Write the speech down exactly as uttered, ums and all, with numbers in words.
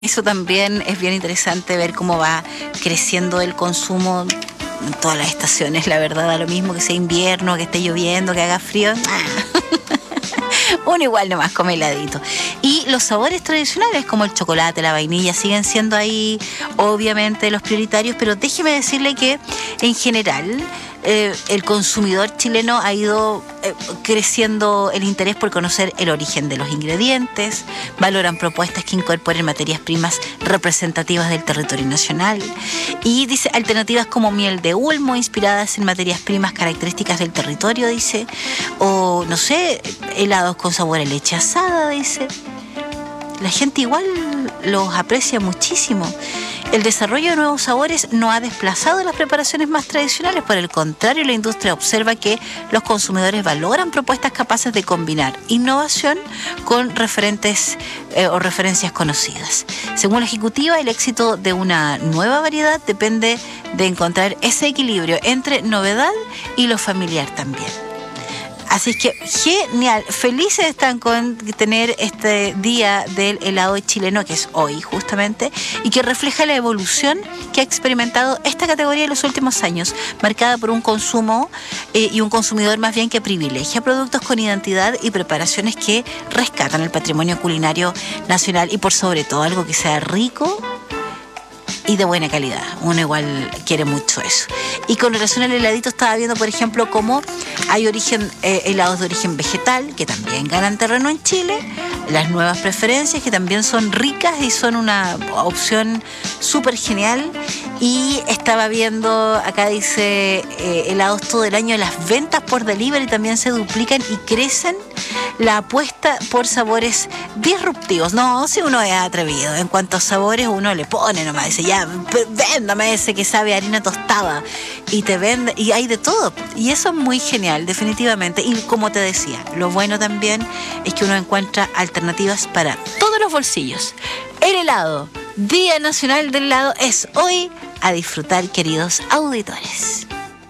Eso también es bien interesante ver cómo va creciendo el consumo en todas las estaciones, la verdad, da lo mismo que sea invierno, que esté lloviendo, que haga frío. Uno igual nomás come heladito. Y los sabores tradicionales como el chocolate, la vainilla, siguen siendo ahí obviamente los prioritarios, pero déjeme decirle que en general eh, el consumidor chileno ha ido eh, creciendo el interés por conocer el origen de los ingredientes, valoran propuestas que incorporen materias primas representativas del territorio nacional y dice alternativas como miel de ulmo inspiradas en materias primas características del territorio, dice, o no sé, helados con sabor a leche asada, dice. La gente igual los aprecia muchísimo. El desarrollo de nuevos sabores no ha desplazado las preparaciones más tradicionales, por el contrario, la industria observa que los consumidores valoran propuestas capaces de combinar innovación con referentes eh, o referencias conocidas. Según la ejecutiva, el éxito de una nueva variedad depende de encontrar ese equilibrio entre novedad y lo familiar también. Así que genial, felices están con tener este día del helado chileno, que es hoy justamente, y que refleja la evolución que ha experimentado esta categoría en los últimos años, marcada por un consumo eh, y un consumidor más bien que privilegia productos con identidad y preparaciones que rescatan el patrimonio culinario nacional y por sobre todo algo que sea rico y de buena calidad. Uno igual quiere mucho eso. Y con relación al heladito, estaba viendo, por ejemplo, cómo hay origen eh, helados de origen vegetal, que también ganan terreno en Chile, las nuevas preferencias, que también son ricas y son una opción súper genial. Y estaba viendo, acá dice, eh, helados todo el año, las ventas por delivery también se duplican y crecen la apuesta por sabores disruptivos. No, si uno es atrevido, en cuanto a sabores uno le pone nomás, dice, ya, véndame ese que sabe a harina tostada, y te vende, y hay de todo, y eso es muy genial, definitivamente. Y como te decía, lo bueno también es que uno encuentra alternativas para todos los bolsillos. El helado, Día Nacional del Helado, es hoy. A disfrutar, queridos auditores.